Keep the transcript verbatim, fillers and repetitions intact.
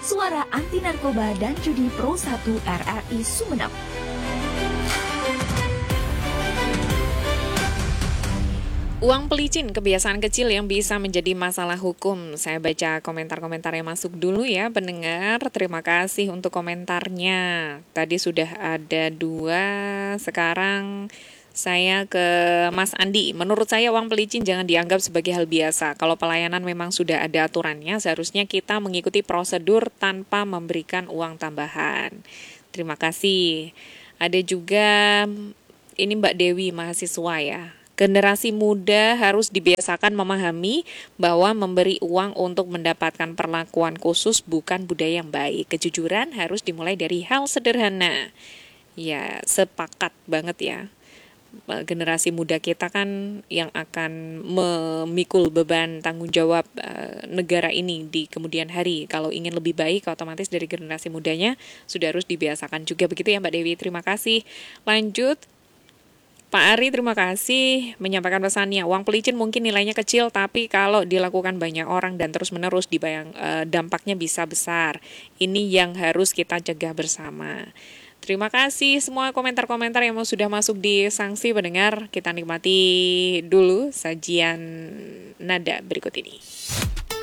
Suara Anti Narkoba dan Judi Pro satu R R I Sumeneb. Uang pelicin, kebiasaan kecil yang bisa menjadi masalah hukum. Saya baca komentar-komentar yang masuk dulu ya pendengar. Terima kasih untuk komentarnya. Tadi sudah ada dua, sekarang saya ke Mas Andi. Menurut saya uang pelicin jangan dianggap sebagai hal biasa. Kalau pelayanan memang sudah ada aturannya, seharusnya kita mengikuti prosedur tanpa memberikan uang tambahan. Terima kasih. Ada juga, ini Mbak Dewi, mahasiswa ya. Generasi muda harus dibiasakan memahami bahwa memberi uang untuk mendapatkan perlakuan khusus bukan budaya yang baik. Kejujuran harus dimulai dari hal sederhana. Ya, sepakat banget ya. Generasi muda kita kan yang akan memikul beban tanggung jawab uh, negara ini di kemudian hari. Kalau ingin lebih baik, otomatis dari generasi mudanya sudah harus dibiasakan juga. Begitu ya Mbak Dewi, terima kasih. Lanjut. Pak Ari, terima kasih menyampaikan pesannya. Uang pelicin mungkin nilainya kecil, tapi kalau dilakukan banyak orang dan terus-menerus dibayang, eh, dampaknya bisa besar. Ini yang harus kita cegah bersama. Terima kasih semua komentar-komentar yang sudah masuk di sanksi pendengar. Kita nikmati dulu sajian nada berikut ini.